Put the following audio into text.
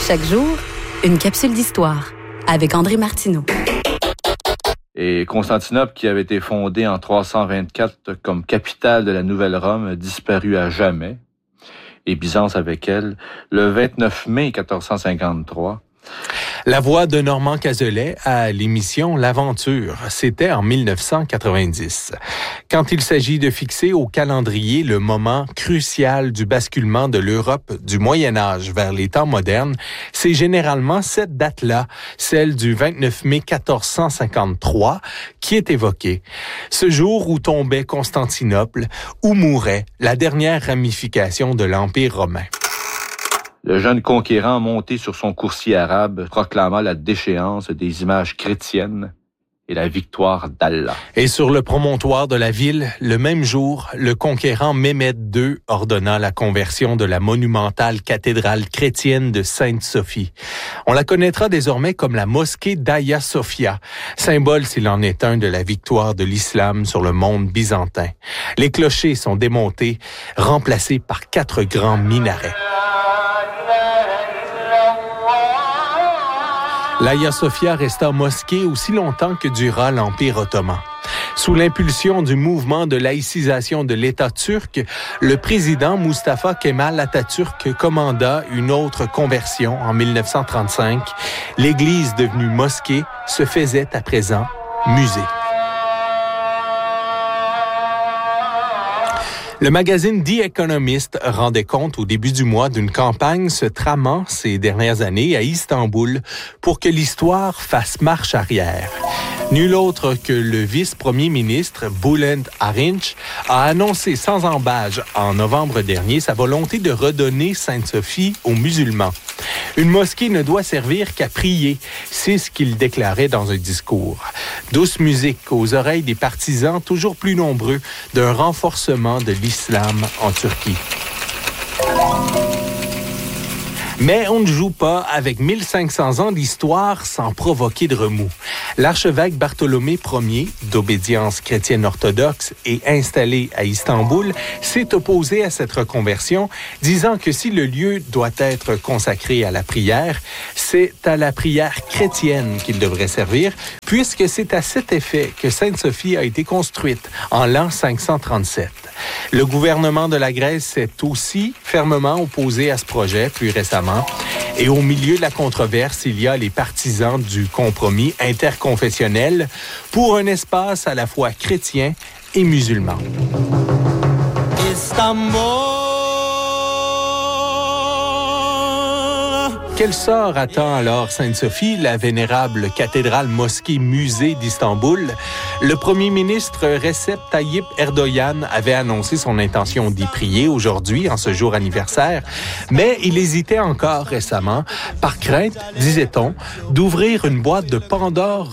Chaque jour, une capsule d'histoire avec André Martineau. Et Constantinople, qui avait été fondée en 324 comme capitale de la Nouvelle Rome, a disparu à jamais. Et Byzance avec elle, le 29 mai 1453. La voix de Normand Cazelet à l'émission L'Aventure, c'était en 1990. Quand il s'agit de fixer au calendrier le moment crucial du basculement de l'Europe du Moyen Âge vers les temps modernes, c'est généralement cette date-là, celle du 29 mai 1453, qui est évoquée. Ce jour où tombait Constantinople, où mourait la dernière ramification de l'Empire romain. Le jeune conquérant monté sur son coursier arabe proclama la déchéance des images chrétiennes et la victoire d'Allah. Et sur le promontoire de la ville, le même jour, le conquérant Mehmed II ordonna la conversion de la monumentale cathédrale chrétienne de Sainte-Sophie. On la connaîtra désormais comme la mosquée d'Hagia Sophia, symbole s'il en est un de la victoire de l'islam sur le monde byzantin. Les clochers sont démontés, remplacés par 4 grands minarets. L'Hagia Sophia resta mosquée aussi longtemps que dura l'Empire ottoman. Sous l'impulsion du mouvement de laïcisation de l'État turc, le président Mustafa Kemal Atatürk commanda une autre conversion en 1935. L'église devenue mosquée se faisait à présent musée. Le magazine The Economist rendait compte au début du mois d'une campagne se tramant ces dernières années à Istanbul pour que l'histoire fasse marche arrière. Nul autre que le vice-premier ministre Bülent Arınç a annoncé sans ambages en novembre dernier sa volonté de redonner Sainte-Sophie aux musulmans. Une mosquée ne doit servir qu'à prier, c'est ce qu'il déclarait dans un discours. Douce musique aux oreilles des partisans toujours plus nombreux d'un renforcement de l'islam en Turquie. Mais on ne joue pas avec 1500 ans d'histoire sans provoquer de remous. L'archevêque Bartholomé Ier, d'obédience chrétienne orthodoxe et installé à Istanbul, s'est opposé à cette reconversion, disant que si le lieu doit être consacré à la prière, c'est à la prière chrétienne qu'il devrait servir, puisque c'est à cet effet que Sainte-Sophie a été construite en l'an 537. Le gouvernement de la Grèce s'est aussi fermement opposé à ce projet plus récemment. Et au milieu de la controverse, il y a les partisans du compromis interconfessionnel pour un espace à la fois chrétien et musulman. Quel sort attend alors Sainte-Sophie, la vénérable cathédrale mosquée-musée d'Istanbul? Le premier ministre Recep Tayyip Erdogan avait annoncé son intention d'y prier aujourd'hui, en ce jour anniversaire, mais il hésitait encore récemment, par crainte, disait-on, d'ouvrir une boîte de Pandore